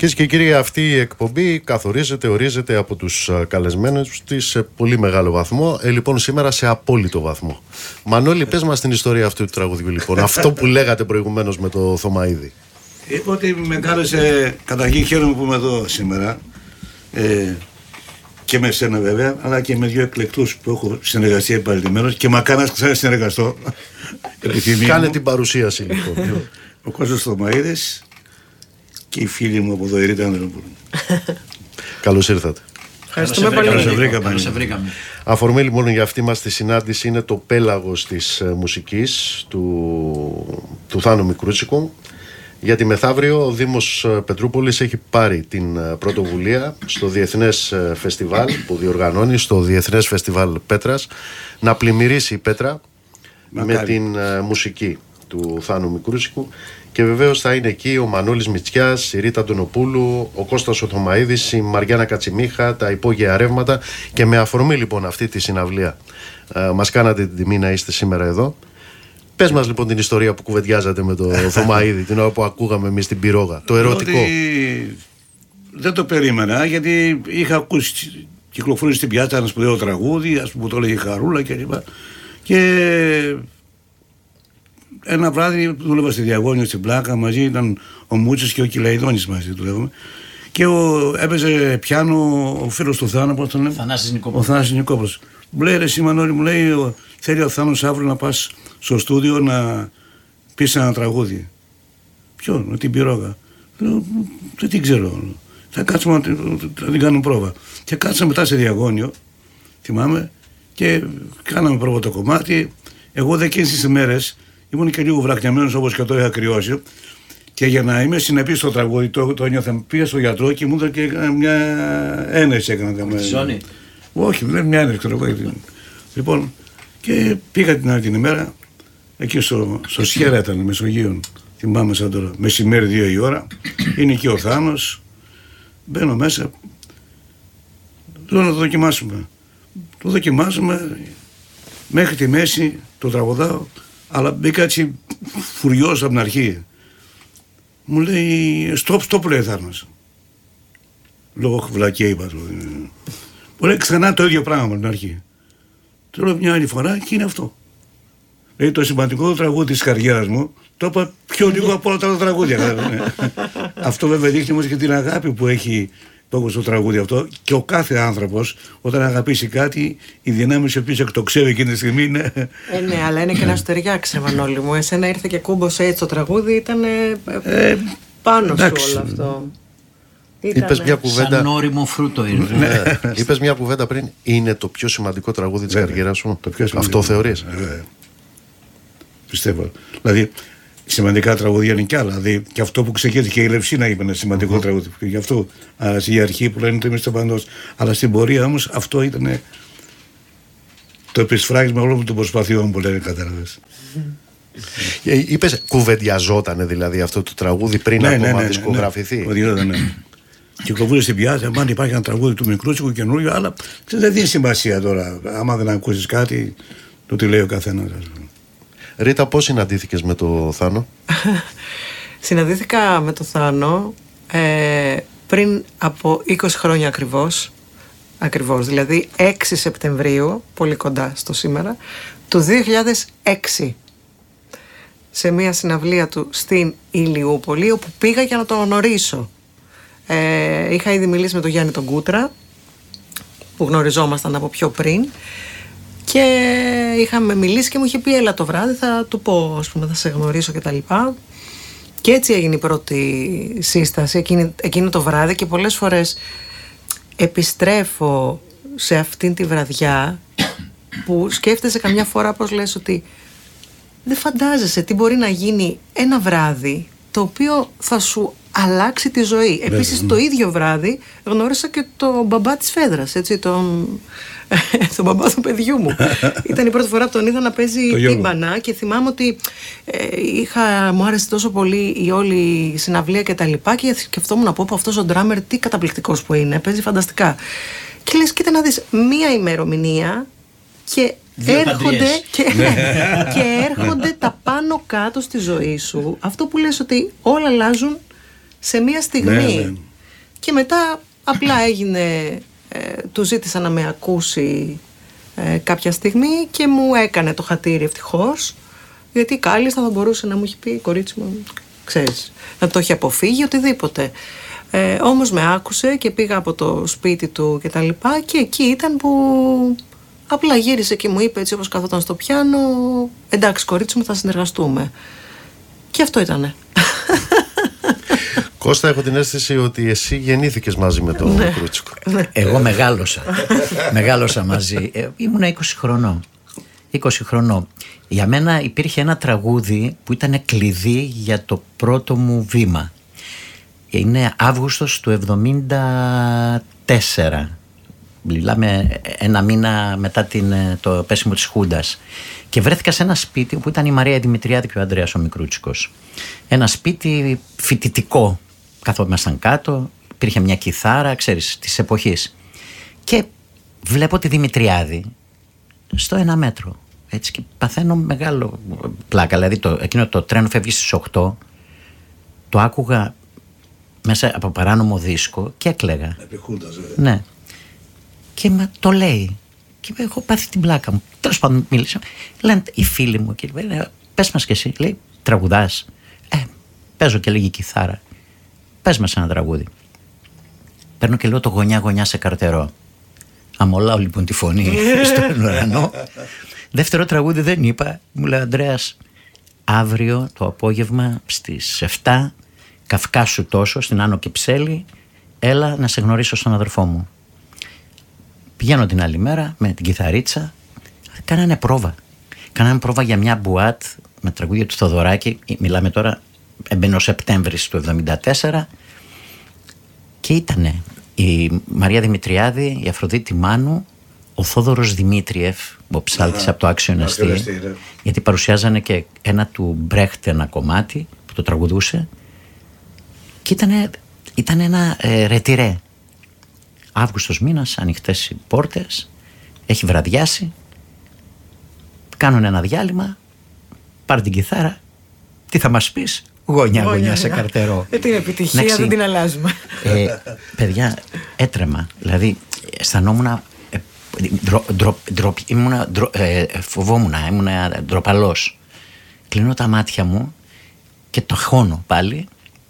Κυρίες και κύριοι, αυτή η εκπομπή καθορίζεται, ορίζεται από τους καλεσμένους της σε πολύ μεγάλο βαθμό. Λοιπόν, σήμερα σε απόλυτο βαθμό. Μανώλη, πες μας την ιστορία αυτού του τραγουδιού, λοιπόν. Αυτό που λέγατε προηγουμένως με το Θωμαΐδη. Είπα ότι με κάλεσε, καταρχήν χαίρομαι που είμαι εδώ σήμερα. Και με σένα βέβαια, αλλά και με δύο εκλεκτούς που έχω συνεργαστεί επανειλημμένως και μακάρι να ξανασυνεργαστώ. Κάνε την παρουσίαση, λοιπόν. Ο Κώστας Θωμαΐδης και οι φίλοι μου από εδώ, η Ρίτα Ανδροπούλου. Καλώς ήρθατε. Ευχαριστούμε πολύ. Καλώς σε βρήκαμε. Αφορμή λοιπόν για αυτή μας τη συνάντηση είναι το πέλαγος της μουσικής του Θάνου Μικρούτσικου. Γιατί μεθαύριο ο Δήμος Πετρούπολης έχει πάρει την πρωτοβουλία στο Διεθνές Φεστιβάλ που διοργανώνει, στο Διεθνές Φεστιβάλ Πέτρας, να πλημμυρίσει η Πέτρα με την μουσική του Θάνου Μικρούτσικου. Και βεβαίως θα είναι εκεί ο Μανώλης Μητσιάς, η Ρίτα Αντωνοπούλου, ο Κώστας ο Θωμαΐδης, η Μαριάννα Κατσιμίχα, τα υπόγεια ρεύματα. Και με αφορμή λοιπόν αυτή τη συναυλία μας κάνατε την τιμή να είστε σήμερα εδώ. Πες μας λοιπόν την ιστορία που κουβεντιάζατε με το Θωμαΐδη την ώρα που ακούγαμε εμείς την πυρόγα, το ερωτικό. Δεν το περίμενα, γιατί είχα ακούσει κυκλοφορήσει στην πιάτσα ένα σπουδαίο τραγούδι, ας πούμε, που το έλεγε Χαρούλα κλπ. Και ένα βράδυ δούλευα στη Διαγώνιο στην Πλάκα, μαζί ήταν ο Μούτσος και ο Κυλαϊδόνης μαζί δουλεύαμε. Και έπαιζε πιάνο ο φίλος του Θάνου, πώς τον λέμε, ο Θανάσης Νικόπουλος. Μου λέει, ρε εσύ Μανώλη, μου λέει, θέλει ο Θάνος αύριο να πας στο στούντιο να πεις ένα τραγούδι. Ποιον, την πυρόγα. Λέω, δεν την ξέρω. Θα κάτσουμε να την κάνουμε πρόβα. Και κάτσαμε μετά σε Διαγώνιο, θυμάμαι, και κάναμε πρόβα το κομμάτι. Εγώ δε εκείνες τις ημέρες ήμουν και λίγο βρακνιαμένος όπως και το είχα κρυώσει. Και για να είμαι συνεπής στο τραγούδι, το ένιωθα. Πήγα στο γιατρό και μου έδωσε και μια ένεση. Έκανα όχι, δεν μια ένεση, ξέρω εγώ. Λοιπόν, και πήγα την άλλη την ημέρα, εκεί στο Σιέρα ήταν, Μεσογείων. Θυμάμαι σαν τώρα, μεσημέρι 2 η ώρα. Είναι εκεί ο Θάνος. Μπαίνω μέσα. Λέω να το δοκιμάσουμε. Το δοκιμάζουμε. Μέχρι τη μέση το τραγουδάω. Αλλά μπήκα έτσι φουριός από την αρχή. Μου λέει, stop, λέει Θάνος. Λόγω βλακία είπα. Μου λέει ξανά το ίδιο πράγμα από την αρχή. Το λέω μια άλλη φορά και είναι αυτό. Λέει, το σημαντικό τραγούδι της καριέρας μου, το είπα πιο λίγο από όλα τα τραγούδια. Αυτό βέβαια δείχνει όμως και την αγάπη που έχει στο τραγούδι αυτό, και ο κάθε άνθρωπος όταν αγαπήσει κάτι, η δυνάμει η οποία εκτοξεύει εκείνη τη στιγμή είναι. Ναι, αλλά είναι και να σου ταιριάξει, Μανώλη μου. Εσένα ήρθε και κούμπωσε έτσι το τραγούδι, ήταν πάνω σου όλο αυτό. Είπες μια κουβέντα. Σαν όριμο φρούτο ήρθε. Είπες μια κουβέντα πριν. Είναι το πιο σημαντικό τραγούδι της καριέρας σου. Αυτό θεωρείς? Πιστεύω. Δηλαδή, σημαντικά τραγούδια είναι κι άλλα. Δηλαδή, και αυτό που ξεκίνησε και η Λευσίνα είπε ένα σημαντικό τραγούδι. Και γι' αυτό, η αρχή που λένε ότι είμαι στο παντός. Αλλά στην πορεία όμως αυτό ήταν το επισφράγισμα όλων των προσπαθειών που λένε, κατάλαβες. Είπες, κουβεντιαζότανε δηλαδή αυτό το τραγούδι πριν ακόμα δισκογραφηθεί? Ναι. Κυκλοφορεί στην πιάτσα, αν υπάρχει ένα τραγούδι του Μικρούτσικου καινούριο, αλλά δεν δίνει σημασία τώρα. Άμα δεν ακούσεις κάτι, το τι λέει ο καθένας. Ρίτα, πώς συναντήθηκες με το Θάνο? Συναντήθηκα με το Θάνο πριν από 20 χρόνια ακριβώς, δηλαδή 6 Σεπτεμβρίου, πολύ κοντά στο σήμερα, του 2006, σε μια συναυλία του στην Ηλιούπολη, όπου πήγα για να τον γνωρίσω. Είχα ήδη μιλήσει με τον Γιάννη τον Κούτρα, που γνωριζόμασταν από πιο πριν, και είχαμε μιλήσει και μου είχε πει, έλα το βράδυ, θα του πω, ας πούμε, θα σε γνωρίσω και τα λοιπά. Και έτσι έγινε η πρώτη σύσταση εκείνο το βράδυ, και πολλές φορές επιστρέφω σε αυτήν τη βραδιά που σκέφτεσαι καμιά φορά, πώς λες, ότι δεν φαντάζεσαι τι μπορεί να γίνει ένα βράδυ το οποίο θα σου αλλάξει τη ζωή. Επίσης το ίδιο βράδυ γνώρισα και τον μπαμπά της Φέδρας, έτσι, τον μπαμπά του παιδιού μου. Ήταν η πρώτη φορά που τον είδα να παίζει τύμπανα, και θυμάμαι ότι μου άρεσε τόσο πολύ η όλη συναυλία και τα λοιπά, και σκεφτόμουν να πω αυτός ο ντράμερ τι καταπληκτικός που είναι, παίζει φανταστικά. Και λες, κοίτα να δεις, μία ημερομηνία και έρχονται τα πάνω κάτω στη ζωή σου. Αυτό που λες ότι όλα αλλάζουν σε μία στιγμή. Και μετά απλά έγινε, του ζήτησα να με ακούσει κάποια στιγμή και μου έκανε το χατήρι, ευτυχώς, γιατί κάλλιστα θα μπορούσε να μου έχει πει, κορίτσι μου, ξέρεις, να το έχει αποφύγει, οτιδήποτε. Όμως με άκουσε και πήγα από το σπίτι του και τα λοιπά, και εκεί ήταν που απλά γύρισε και μου είπε, έτσι όπως καθόταν στο πιάνο, εντάξει κορίτσι μου, θα συνεργαστούμε. Και αυτό ήτανε. Κώστα, έχω την αίσθηση ότι εσύ γεννήθηκες μαζί με τον Μικρούτσικο. Εγώ μεγάλωσα μαζί. Ήμουνα 20 χρονών. 20 χρονών. Για μένα υπήρχε ένα τραγούδι που ήταν κλειδί για το πρώτο μου βήμα. Είναι Αύγουστος του 1974. Μιλάμε ένα μήνα μετά το πέσιμο της Χούντας. Και βρέθηκα σε ένα σπίτι που ήταν η Μαρία Δημητριάδη και ο Ανδρέας ο Μικρούτσικος. Ένα σπίτι φοιτητικό. Καθόμασταν κάτω, υπήρχε μια κιθάρα, ξέρεις, της εποχής. Και βλέπω τη Δημητριάδη στο 1 μέτρο. Έτσι, και παθαίνω μεγάλο πλάκα. Δηλαδή εκείνο το τρένο φεύγει στις 8. Το άκουγα μέσα από παράνομο δίσκο και έκλαιγα. Ναι. Και το λέει. Και έχω πάθει την πλάκα μου. Τέλος πάντων μίλησα. Λένε οι φίλοι μου και λένε, πες μας κι εσύ. Λέει, τραγουδάς? Παίζω και λίγη κιθάρα. Πες μας ένα τραγούδι. Παίρνω και λέω το γωνιά γωνιά σε καρτερό. Αμολάω λοιπόν τη φωνή στον ουρανό. Δεύτερο τραγούδι δεν είπα. Μου λέει, Ανδρέας, αύριο το απόγευμα στις 7, Καυκάσου τόσο, στην Άνω Κυψέλη, έλα να σε γνωρίσω στον αδερφό μου. Πηγαίνω την άλλη μέρα με την κιθαρίτσα. Κάνανε πρόβα για μια μπουάτ με τραγούδια του Θοδωράκη. Μιλάμε τώρα, έμπαινε ο Σεπτέμβρης του 1974. Και ήτανε η Μαρία Δημητριάδη, η Αφροδίτη Μάνου, ο Θόδωρος Δημήτριεφ, ο ψάλτης από το Άξιο Νεστή, γιατί παρουσιάζανε και ένα του Μπρέχτ ένα κομμάτι που το τραγουδούσε. Και ήταν ένα ρετυρέ. Αύγουστος μήνας, ανοιχτές οι πόρτες, έχει βραδιάσει. Κάνουν ένα διάλειμμα, πάρε την κιθάρα, τι θα μας πεις? Γωνιά γωνιά σε καρτερό. Την επιτυχία δεν την αλλάζουμε. Παιδιά, έτρεμα. Δηλαδή αισθανόμουν, φοβόμουν, ήμουν ντροπαλός. Κλείνω τα μάτια μου και το χώνω πάλι.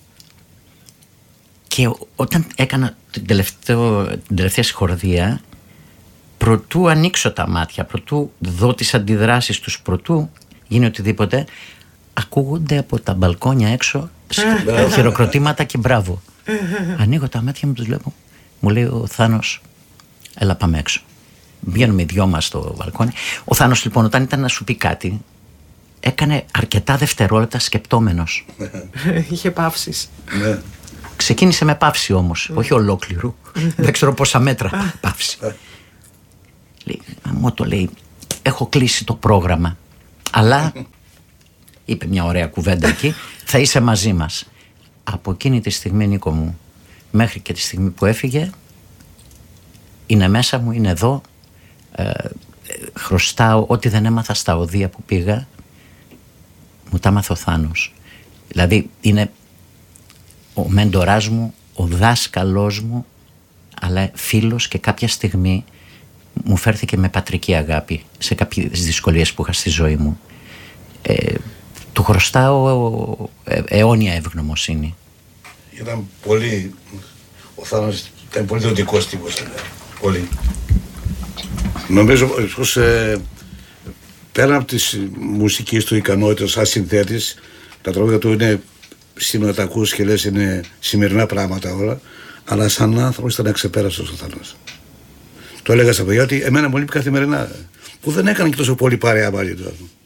Και όταν έκανα την τελευταία συγχορδία, προτού ανοίξω τα μάτια, προτού δω τις αντιδράσεις τους, προτού γίνει οτιδήποτε, ακούγονται από τα μπαλκόνια έξω χειροκροτήματα και μπράβο. Ανοίγω τα μάτια μου, τους βλέπω. Μου λέει ο Θάνος, έλα πάμε έξω. Βγαίνουμε οι δυο μας στο μπαλκόνι. Ο Θάνος λοιπόν, όταν ήταν να σου πει κάτι, έκανε αρκετά δευτερόλεπτα σκεπτόμενος. Είχε παύσεις. Ξεκίνησε με παύση όμως, όχι ολόκληρου. Δεν ξέρω πόσα μέτρα παύση. Μου το λέει, έχω κλείσει το πρόγραμμα, αλλά είπε μια ωραία κουβέντα εκεί, θα είσαι μαζί μας. Από εκείνη τη στιγμή, Νίκο μου, μέχρι και τη στιγμή που έφυγε, είναι μέσα μου, είναι εδώ. Χρωστάω ό,τι δεν έμαθα στα οδεία που πήγα, μου τα έμαθε ο Θάνος. Δηλαδή είναι ο μέντοράς μου, ο δάσκαλός μου, αλλά φίλος, και κάποια στιγμή μου φέρθηκε με πατρική αγάπη σε κάποιες δυσκολίες που είχα στη ζωή μου. Του χρωστάω αιώνια ευγνωμοσύνη. Ήταν πολύ, ο Θάνος ήταν πολύ δοτικός τύπος. Πολύ. Νομίζω πως πέραν από τις μουσικές του ικανότητες σαν συνθέτης, τα τραγούδια του είναι σήμερα τα ακούς και λες είναι σημερινά πράγματα όλα, αλλά σαν άνθρωπος ήταν αξεπέραστος ο Θάνος. Το έλεγα στα παιδιά ότι εμένα μου λείπει καθημερινά, που δεν έκανε και τόσο πολύ παρέα μαζί του.